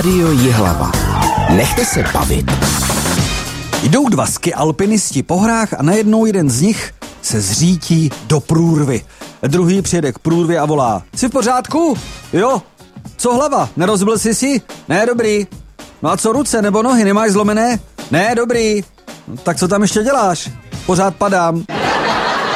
Rádio Jihlava. Nechte se bavit. Jdou dva ski-alpinisti po horách a najednou jeden z nich se zřítí do průrvy. Druhý přijede k průrvě a volá: Jsi v pořádku? Jo. Co hlava? Nerozbil jsi si? Ne, dobrý. No a co ruce nebo nohy? Nemáš zlomené? Ne, dobrý. No, tak co tam ještě děláš? Pořád padám.